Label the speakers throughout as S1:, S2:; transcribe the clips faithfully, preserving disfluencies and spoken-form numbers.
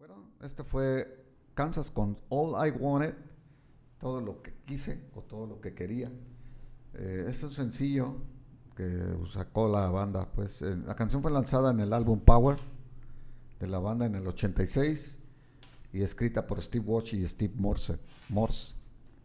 S1: Bueno, este fue Kansas con All I Wanted, todo lo que quise o todo lo que quería. Eh, este es un sencillo que sacó la banda, pues eh, la canción fue lanzada en el álbum Power de la banda en el ochenta y seis y escrita por Steve Walsh y Steve Morse. Morse.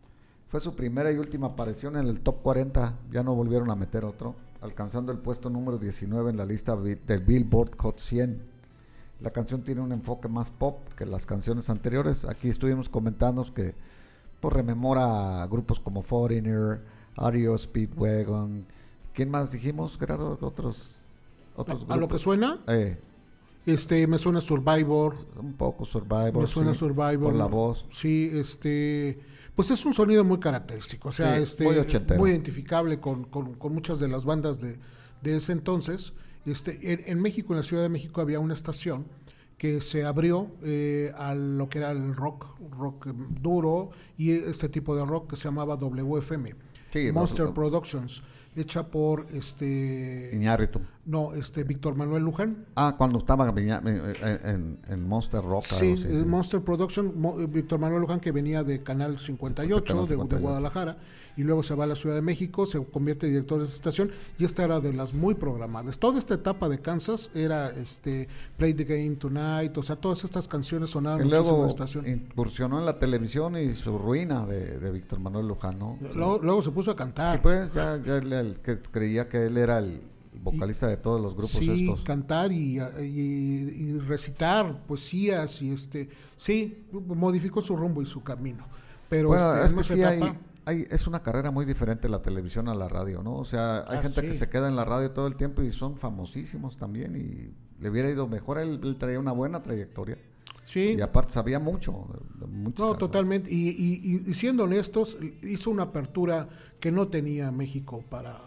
S1: Fue su primera y última aparición en el top cuarenta, ya no volvieron a meter otro, alcanzando el puesto número diecinueve en la lista del Billboard Hot cien. La canción tiene un enfoque más pop que las canciones anteriores. Aquí estuvimos comentando que pues, rememora a grupos como Foreigner, R E O Speedwagon. ¿Quién más dijimos, Gerardo? Otros, otros
S2: ¿A,
S1: grupos.
S2: ¿A lo que suena?
S1: Eh,
S2: este, me suena Survivor.
S1: Un poco Survivor.
S2: Me suena
S1: sí,
S2: Survivor.
S1: Por la voz.
S2: Sí, este... Pues es un sonido muy característico, o sea,
S1: Sí,
S2: este,
S1: muy ochentero.
S2: muy identificable con, con, con muchas de las bandas de, de ese entonces. Este, en, en México, en la Ciudad de México, había una estación que se abrió eh, a lo que era el rock, rock duro y este tipo de rock que se llamaba W F M,
S1: Sí,
S2: Monster
S1: no,
S2: Productions, hecha por este
S1: Iñárritu.
S2: no, este Víctor Manuel Luján.
S1: Ah, cuando estaba en, en, en Monster Rock.
S2: Sí,
S1: algo así, sí.
S2: Monster Production, Mo, Víctor Manuel Luján, que venía de Canal cincuenta y ocho, de, de Guadalajara, y luego se va a la Ciudad de México, se convierte en director de esta estación, y esta era de las muy programables. Toda esta etapa de Kansas era este Play the Game Tonight, o sea, todas estas canciones sonaban
S1: y
S2: muchísimo en
S1: luego
S2: la estación.
S1: incursionó en la televisión y su ruina de, de Víctor Manuel Luján, ¿no?
S2: Luego, luego se puso a cantar.
S1: Sí, pues, ya, ya el, el que creía que él era el vocalista y, de todos los grupos
S2: sí,
S1: estos.
S2: cantar y, y, y recitar poesías y este, sí, modificó su rumbo y su camino. Pero
S1: bueno,
S2: este,
S1: es
S2: no
S1: que
S2: se
S1: sí
S2: tapa.
S1: hay, hay, es una carrera muy diferente la televisión a la radio, ¿no? O sea, hay
S2: Ah,
S1: gente
S2: sí.
S1: que se queda en la radio todo el tiempo y son famosísimos también y le hubiera ido mejor, él, él traía una buena trayectoria.
S2: Sí.
S1: Y aparte sabía mucho. De, de
S2: no,
S1: casos.
S2: totalmente. Y, y, y siendo honestos, hizo una apertura que no tenía México para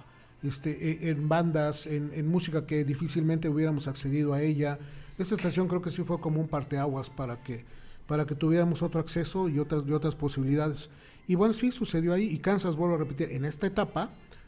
S2: este en bandas, en, en música que difícilmente hubiéramos accedido a ella. Esta estación creo que sí fue como un parteaguas para que para que tuviéramos otro acceso y otras y otras posibilidades. Y bueno, sí sucedió ahí y Kansas, vuelvo a repetir, en esta etapa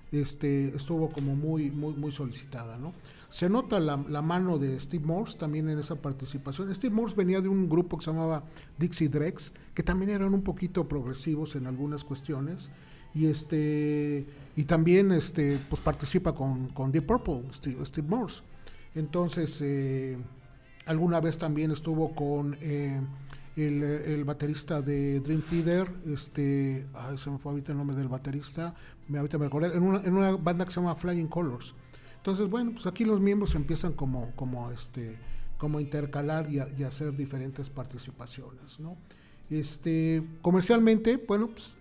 S2: este estuvo como muy muy muy solicitada, ¿no? Se nota la, la mano de Steve Morse también en esa participación. Steve Morse venía de un grupo que se llamaba Dixie Drex, que también eran un poquito progresivos en algunas cuestiones, y este y también este pues participa con, con Deep Purple, Steve, Steve Morse. Entonces, eh, alguna vez también estuvo con eh, el, el baterista de Dream Theater, este, ay, se me fue ahorita el nombre del baterista, me ahorita me acordé, en una, en una banda que se llama Flying Colors. Entonces, bueno, pues aquí los miembros empiezan como, como este, como a intercalar y a, y a hacer diferentes participaciones, ¿no? Este, comercialmente, bueno, pues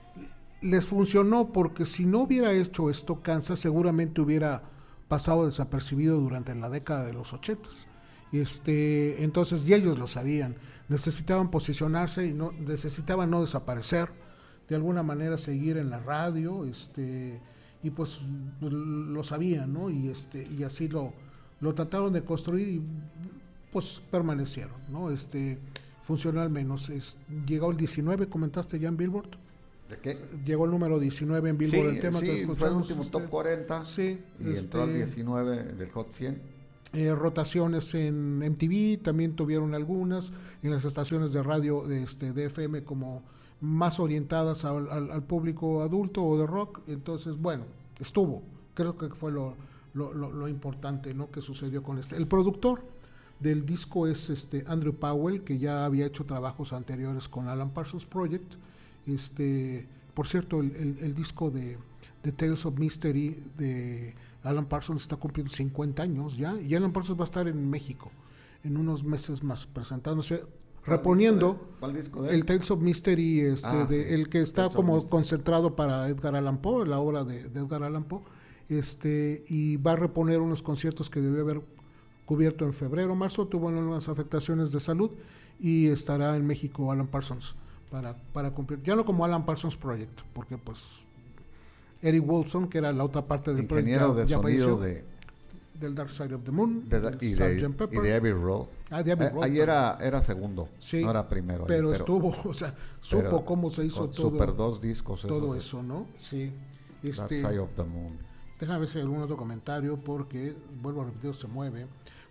S2: les funcionó porque si no hubiera hecho esto, Kansas seguramente hubiera pasado desapercibido durante la década de los ochentas. Este, entonces, y ellos lo sabían, necesitaban posicionarse y no necesitaban no desaparecer, de alguna manera seguir en la radio, este, y pues lo sabían, ¿no? Y este, y así lo, lo trataron de construir y pues permanecieron, ¿no? Este, funcionó al menos. Es, llegó el diecinueve, comentaste ya en Billboard.
S1: ¿De qué?
S2: Llegó el número diecinueve en Billboard,
S1: sí,
S2: el tema
S1: sí,
S2: que
S1: fue el último
S2: este,
S1: top cuarenta
S2: sí,
S1: y
S2: este,
S1: entró al diecinueve del Hot cien.
S2: Eh, rotaciones en M T V también tuvieron algunas, en las estaciones de radio de, este, de F M como más orientadas al, al, al público adulto o de rock. Entonces, bueno, estuvo, creo que fue lo, lo, lo, lo importante, ¿no?, que sucedió con este. El productor del disco es este Andrew Powell, que ya había hecho trabajos anteriores con Alan Parsons Project. Este, por cierto, el, el, el disco de, de Tales of Mystery de Alan Parsons está cumpliendo cincuenta años ya, y Alan Parsons va a estar en México en unos meses más presentándose, reponiendo
S1: ¿Cuál disco de él?
S2: el Tales of Mystery, este,
S1: ah,
S2: de,
S1: sí.
S2: el que está
S1: Tales
S2: como concentrado para Edgar Allan Poe, la obra de, de Edgar Allan Poe, este, y va a reponer unos conciertos que debió haber cubierto en febrero, marzo, tuvo unas afectaciones de salud y estará en México Alan Parsons para, para cumplir, ya no como Alan Parsons Project, porque pues Eric Wolfson, que era la otra parte del
S1: ingeniero
S2: proyecto,
S1: de
S2: ya
S1: sonido
S2: falleció,
S1: de,
S2: del Dark Side of the Moon,
S1: de,
S2: del
S1: y, de, y de Abbey Road.
S2: Ah, de Abbey
S1: eh,
S2: Road
S1: ahí era, era segundo,
S2: sí,
S1: no era primero.
S2: Pero,
S1: ahí,
S2: pero estuvo, o sea, supo
S1: pero
S2: cómo se hizo todo.
S1: Super dos discos.
S2: Todo
S1: esos,
S2: eso, ¿no? Sí.
S1: Este, Dark Side of the Moon.
S2: Déjame ver si hay algún otro comentario, porque, vuelvo a repetir, se mueve.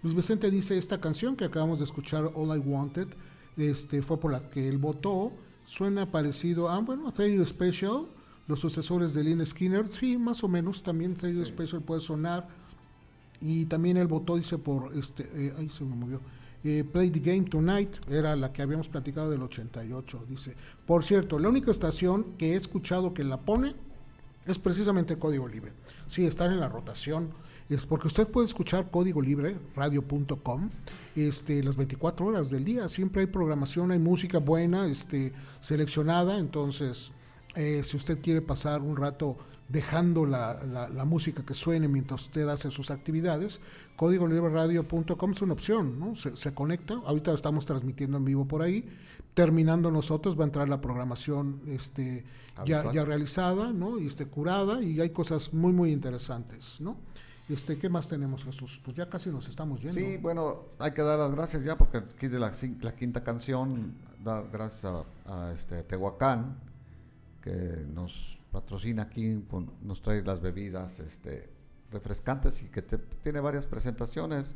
S2: Luis Vicente dice, esta canción que acabamos de escuchar, All I Wanted, este, fue por la que él votó, suena parecido a, bueno, a Radio Special, los sucesores de Lynyrd Skynyrd, sí, más o menos, también Radio sí. Special puede sonar, y también él votó, dice, por, este, eh, ay, se me murió, eh, Play the Game Tonight, era la que habíamos platicado del ochenta y ocho, dice, por cierto, la única estación que he escuchado que la pone es precisamente Código Libre, sí, están en la rotación, es porque usted puede escuchar Código Libre, radio punto com, este, las veinticuatro horas del día, siempre hay programación, hay música buena, este, seleccionada, entonces, eh, si usted quiere pasar un rato dejando la, la, la música que suene mientras usted hace sus actividades, código libre radio punto com es una opción, ¿no? Se, se conecta, ahorita lo estamos transmitiendo en vivo por ahí, terminando nosotros va a entrar la programación este, ya, ya realizada, ¿no? Y este, curada, y hay cosas muy, muy interesantes, ¿no? Este, ¿qué más tenemos, Jesús? Pues ya casi nos estamos yendo.
S1: Sí, bueno, hay que dar las gracias ya, porque aquí de la, la quinta canción, da gracias a, a este, Tehuacán, que nos patrocina aquí, con, nos trae las bebidas este, refrescantes y que te, tiene varias presentaciones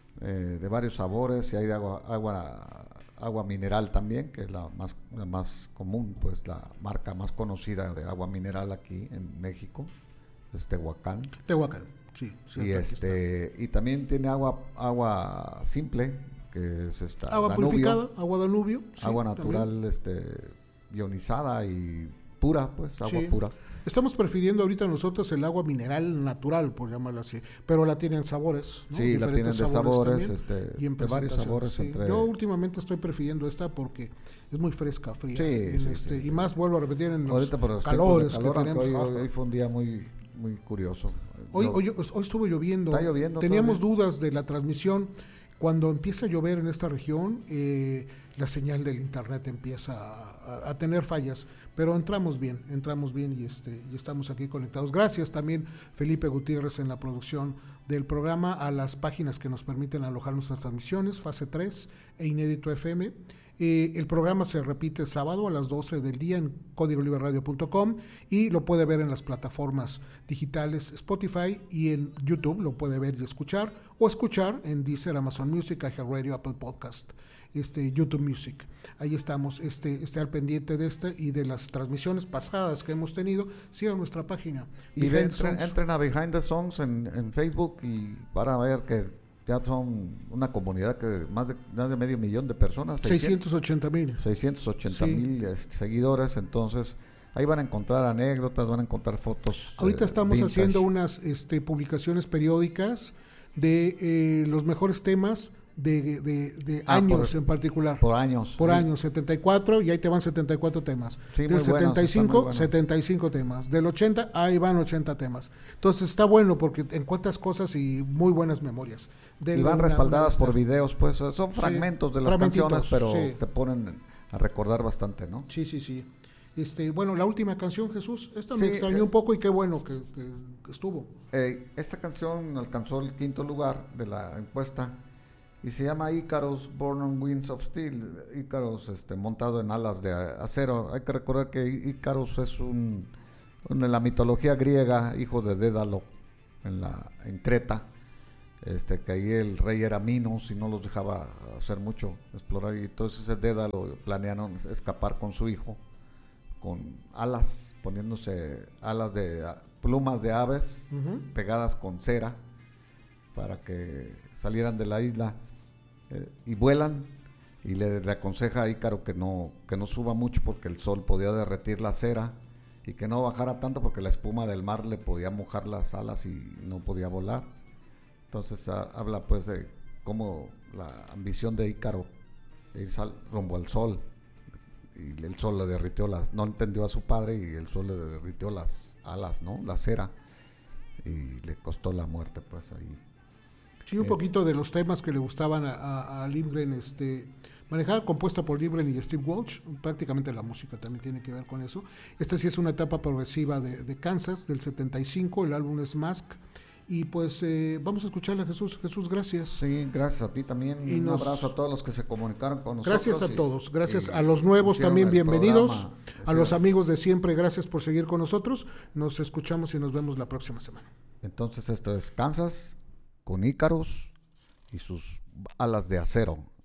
S1: eh, de varios sabores, y hay de agua, agua, agua mineral también, que es la más, la más común, pues la marca más conocida de agua mineral aquí en México, es Tehuacán.
S2: Tehuacán. Sí,
S1: y este y también tiene agua agua simple, que es esta
S2: agua
S1: Danubio,
S2: purificada, agua Danubio, sí,
S1: agua natural, también. este ionizada y pura, pues agua sí. pura.
S2: Estamos prefiriendo ahorita nosotros el agua mineral natural, por llamarla así, pero la tienen sabores, ¿no?
S1: Sí,
S2: diferentes
S1: la tienen de sabores,
S2: también,
S1: este,
S2: y en
S1: de varios sabores.
S2: Sí.
S1: Entre...
S2: Yo últimamente estoy prefiriendo esta porque es muy fresca, fría,
S1: sí,
S2: en
S1: sí,
S2: este,
S1: sí.
S2: y más vuelvo a repetir en los,
S1: ahorita por los
S2: calores
S1: calor,
S2: que tenemos.
S1: Hoy, hoy fue un día muy muy curioso.
S2: Hoy, hoy, hoy estuvo lloviendo.
S1: Está lloviendo.
S2: Teníamos
S1: todavía.
S2: dudas de la transmisión. Cuando empieza a llover en esta región, eh, la señal del internet empieza a, a, a tener fallas, pero entramos bien, entramos bien y, este, y estamos aquí conectados. Gracias también, Felipe Gutiérrez, en la producción del programa, a las páginas que nos permiten alojar nuestras transmisiones, Fase tres e Inédito F M. Eh, el programa se repite sábado a las doce del día en código libre radio punto com y lo puede ver en las plataformas digitales Spotify, y en YouTube lo puede ver y escuchar, o escuchar en Deezer, Amazon Music, iHeartRadio, Apple Podcast, este, YouTube Music. Ahí estamos, este, este al pendiente de este y de las transmisiones pasadas que hemos tenido. Sigan nuestra página.
S1: Y entren, entren a Behind the Songs en, en Facebook y van a ver que ya son una comunidad que más de, más de medio millón de personas.
S2: seiscientos ochenta mil.
S1: seiscientos ochenta mil sí. seguidores, entonces ahí van a encontrar anécdotas, van a encontrar fotos.
S2: Ahorita
S1: eh,
S2: estamos
S1: vintage.
S2: haciendo unas este, publicaciones periódicas de eh, los mejores temas de, de, de ah, años por, en particular.
S1: Por años.
S2: Por
S1: sí.
S2: años, setenta y cuatro, y ahí te van setenta y cuatro temas.
S1: Sí,
S2: Del setenta y cinco,
S1: buenos,
S2: setenta y cinco temas. Del ochenta, ahí van ochenta temas. Entonces está bueno porque encuentras cosas y muy buenas memorias.
S1: De y van una, respaldadas una por videos, pues son fragmentos sí, de las canciones, pero sí. te ponen a recordar bastante, ¿no?
S2: Sí, sí, sí. Este, bueno, la última canción, Jesús, esta me sí, extrañó eh, un poco y qué bueno que, que estuvo.
S1: Eh, esta canción alcanzó el quinto lugar de la encuesta y se llama Icarus Born on Wings of Steel. Icarus este, montado en alas de acero. Hay que recordar que Icarus es un, un en la mitología griega, hijo de Dédalo en, la, en Creta. Este, que ahí el rey era Minos y no los dejaba hacer mucho, explorar, y entonces ese Dédalo planearon escapar con su hijo con alas, poniéndose alas de plumas de aves uh-huh. pegadas con cera para que salieran de la isla, eh, y vuelan, y le, le aconseja a Ícaro que no, que no suba mucho porque el sol podía derretir la cera, y que no bajara tanto porque la espuma del mar le podía mojar las alas y no podía volar. Entonces a, habla pues de cómo la ambición de Ícaro de ir sal, rumbo al sol, y el sol le derritió las, no entendió a su padre y el sol le derritió las alas, ¿no? La cera, y le costó la muerte, pues ahí.
S2: Sí, un eh, poquito de los temas que le gustaban a, a, a Lindgren, este, manejada, compuesta por Lindgren y Steve Walsh, prácticamente la música también tiene que ver con eso. Esta sí es una etapa progresiva de, de Kansas, del setenta y cinco, el álbum es Mask. Y pues eh, vamos a escucharle a Jesús. Jesús, gracias.
S1: Sí, gracias a ti también. Y un nos... abrazo a todos los que se comunicaron con nosotros.
S2: Gracias a y, todos. Gracias a los nuevos también, bienvenidos. Programa. A los amigos de siempre, gracias por seguir con nosotros. Nos escuchamos y nos vemos la próxima semana.
S1: Entonces esto es Kansas con Icarus y sus alas de acero